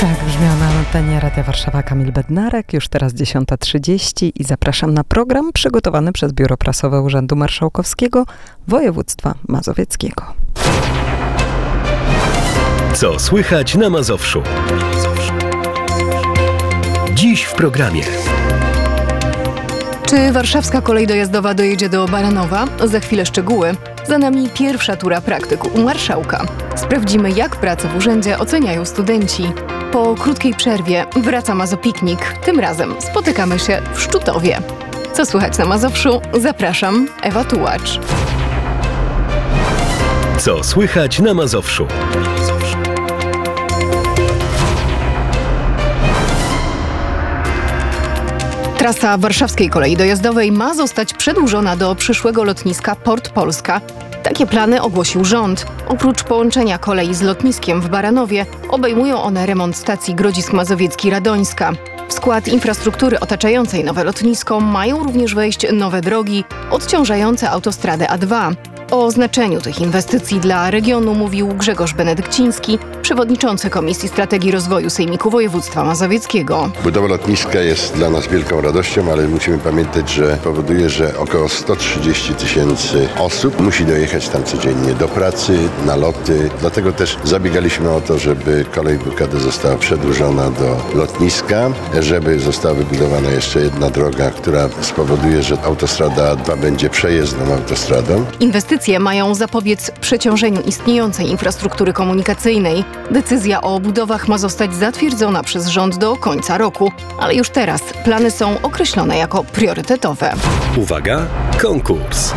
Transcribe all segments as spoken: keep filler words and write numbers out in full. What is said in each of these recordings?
Tak brzmiał na antenie Radia Warszawa Kamil Bednarek, już teraz dziesiąta trzydzieści i zapraszam na program przygotowany przez Biuro Prasowe Urzędu Marszałkowskiego Województwa Mazowieckiego. Co słychać na Mazowszu? Dziś w programie. Czy warszawska kolej dojazdowa dojedzie do Baranowa? Za chwilę szczegóły. Za nami pierwsza tura praktyk u marszałka. Sprawdzimy, jak pracę w urzędzie oceniają studenci. Po krótkiej przerwie wraca Mazopiknik. Tym razem spotykamy się w Szczutowie. Co słychać na Mazowszu? Zapraszam, Ewa Tułacz. Co słychać na Mazowszu? Trasa warszawskiej kolei dojazdowej ma zostać przedłużona do przyszłego lotniska Port Polska. Takie plany ogłosił rząd. Oprócz połączenia kolei z lotniskiem w Baranowie obejmują one remont stacji Grodzisk Mazowiecki-Radońska. W skład infrastruktury otaczającej nowe lotnisko mają również wejść nowe drogi odciążające autostradę A dwa. O znaczeniu tych inwestycji dla regionu mówił Grzegorz Benedykciński, przewodniczący Komisji Strategii Rozwoju Sejmiku Województwa Mazowieckiego. Budowa lotniska jest dla nas wielką radością, ale musimy pamiętać, że powoduje, że około sto trzydzieści tysięcy osób musi dojechać tam codziennie do pracy, na loty. Dlatego też zabiegaliśmy o to, żeby kolej W K D została przedłużona do lotniska, żeby została wybudowana jeszcze jedna droga, która spowoduje, że autostrada A dwa będzie przejezdną autostradą. Inwestycje mają zapobiec przeciążeniu istniejącej infrastruktury komunikacyjnej. Decyzja o budowach ma zostać zatwierdzona przez rząd do końca roku, ale już teraz plany są określone jako priorytetowe. Uwaga, konkurs.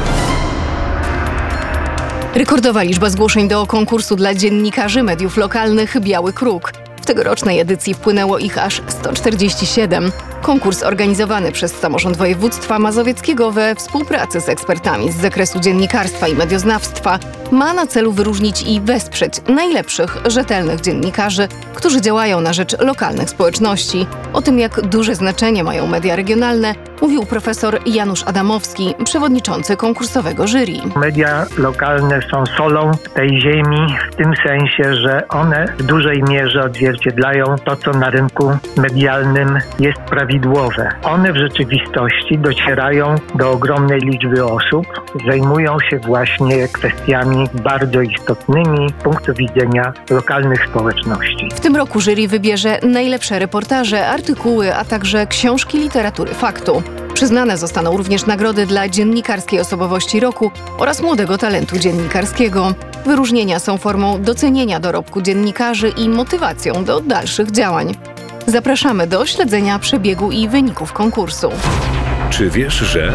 Rekordowa liczba zgłoszeń do konkursu dla dziennikarzy mediów lokalnych Biały Kruk. W tegorocznej edycji wpłynęło ich aż sto czterdzieści siedem. Konkurs organizowany przez Samorząd Województwa Mazowieckiego we współpracy z ekspertami z zakresu dziennikarstwa i medioznawstwa ma na celu wyróżnić i wesprzeć najlepszych, rzetelnych dziennikarzy, którzy działają na rzecz lokalnych społeczności. O tym, jak duże znaczenie mają media regionalne, mówił profesor Janusz Adamowski, przewodniczący konkursowego jury. Media lokalne są solą tej ziemi w tym sensie, że one w dużej mierze odzwierciedlają to, co na rynku medialnym jest prawidłowe. One w rzeczywistości docierają do ogromnej liczby osób, zajmują się właśnie kwestiami bardzo istotnymi z punktu widzenia lokalnych społeczności. W tym roku jury wybierze najlepsze reportaże, artykuły, a także książki literatury faktu. Przyznane zostaną również nagrody dla dziennikarskiej osobowości roku oraz młodego talentu dziennikarskiego. Wyróżnienia są formą docenienia dorobku dziennikarzy i motywacją do dalszych działań. Zapraszamy do śledzenia przebiegu i wyników konkursu. Czy wiesz, że...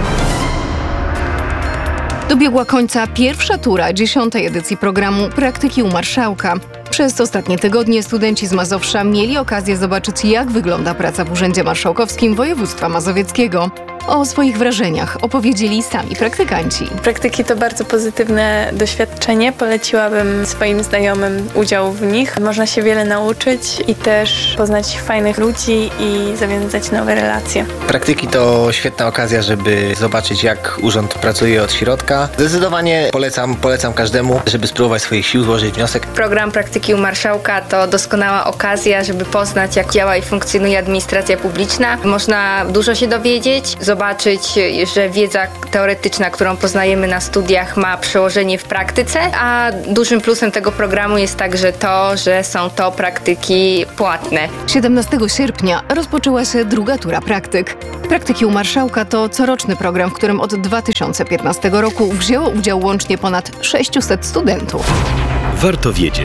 Dobiegła końca pierwsza tura dziesiątej edycji programu Praktyki u Marszałka. Przez ostatnie tygodnie studenci z Mazowsza mieli okazję zobaczyć, jak wygląda praca w Urzędzie Marszałkowskim Województwa Mazowieckiego. O swoich wrażeniach opowiedzieli sami praktykanci. Praktyki to bardzo pozytywne doświadczenie. Poleciłabym swoim znajomym udział w nich. Można się wiele nauczyć i też poznać fajnych ludzi i zawiązać nowe relacje. Praktyki to świetna okazja, żeby zobaczyć, jak urząd pracuje od środka. Zdecydowanie polecam, polecam każdemu, żeby spróbować swoich sił, złożyć wniosek. Program Praktyki u Marszałka to doskonała okazja, żeby poznać, jak działa i funkcjonuje administracja publiczna. Można dużo się dowiedzieć, zobaczyć, że wiedza teoretyczna, którą poznajemy na studiach, ma przełożenie w praktyce, a dużym plusem tego programu jest także to, że są to praktyki płatne. siedemnastego sierpnia rozpoczęła się druga tura praktyk. Praktyki u Marszałka to coroczny program, w którym od dwa tysiące piętnastego roku wzięło udział łącznie ponad sześciuset studentów. Warto wiedzieć.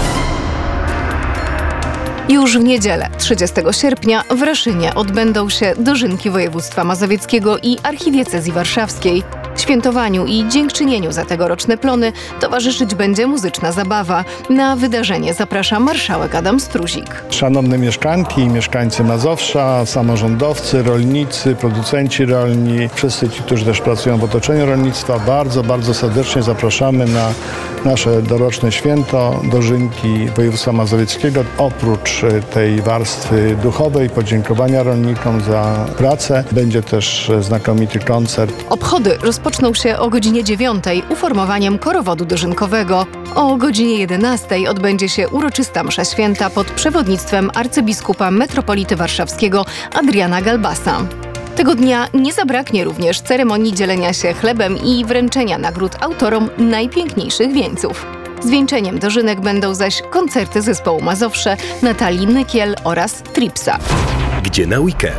Już w niedzielę, trzydziestego sierpnia, w Raszynie odbędą się dożynki województwa mazowieckiego i archidiecezji warszawskiej. Świętowaniu i dziękczynieniu za tegoroczne plony towarzyszyć będzie muzyczna zabawa. Na wydarzenie zaprasza marszałek Adam Struzik. Szanowne mieszkanki i mieszkańcy Mazowsza, samorządowcy, rolnicy, producenci rolni, wszyscy ci, którzy też pracują w otoczeniu rolnictwa, bardzo, bardzo serdecznie zapraszamy na nasze doroczne święto dożynki województwa mazowieckiego. Oprócz tej warstwy duchowej, podziękowania rolnikom za pracę, będzie też znakomity koncert. Obchody rozpoczęły rozpoczną się o godzinie dziewiątej uformowaniem korowodu dożynkowego. O godzinie jedenastej odbędzie się uroczysta msza święta pod przewodnictwem arcybiskupa metropolity warszawskiego Adriana Galbasa. Tego dnia nie zabraknie również ceremonii dzielenia się chlebem i wręczenia nagród autorom najpiękniejszych wieńców. Zwieńczeniem dożynek będą zaś koncerty zespołu Mazowsze, Natalii Nykiel oraz Tripsa. Gdzie na weekend?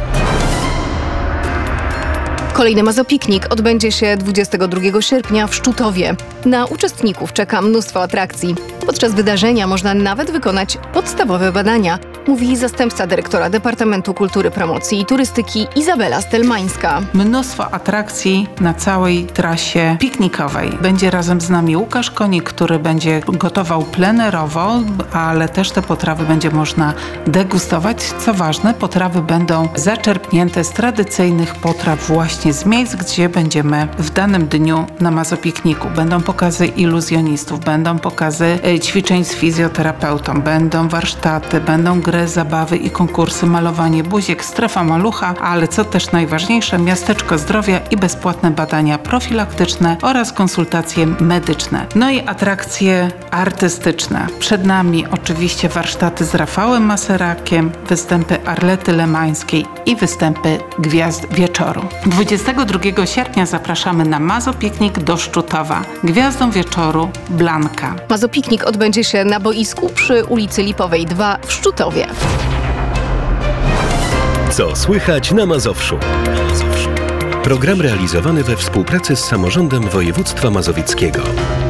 Kolejny Mazopiknik odbędzie się dwudziestego drugiego sierpnia w Szczutowie. Na uczestników czeka mnóstwo atrakcji. Podczas wydarzenia można nawet wykonać podstawowe badania, mówi zastępca dyrektora Departamentu Kultury, Promocji i Turystyki Izabela Stelmańska. Mnóstwo atrakcji na całej trasie piknikowej. Będzie razem z nami Łukasz Konik, który będzie gotował plenerowo, ale też te potrawy będzie można degustować. Co ważne, potrawy będą zaczerpnięte z tradycyjnych potraw właśnie z miejsc, gdzie będziemy w danym dniu na Mazopikniku. Będą pokazy iluzjonistów, będą pokazy ćwiczeń z fizjoterapeutą, będą warsztaty, będą gry, zabawy i konkursy, malowanie buziek, strefa malucha, ale co też najważniejsze, miasteczko zdrowia i bezpłatne badania profilaktyczne oraz konsultacje medyczne. No i atrakcje artystyczne. Przed nami oczywiście warsztaty z Rafałem Maserakiem, występy Arlety Lemańskiej i występy Gwiazd Wieczoru. dwudziestego drugiego sierpnia zapraszamy na Mazopiknik do Szczutowa. Gwiazdą Wieczoru Blanka. Mazopiknik odbędzie się na boisku przy ulicy Lipowej dwa w Szczutowie. Co słychać na Mazowszu? Program realizowany we współpracy z Samorządem Województwa Mazowieckiego.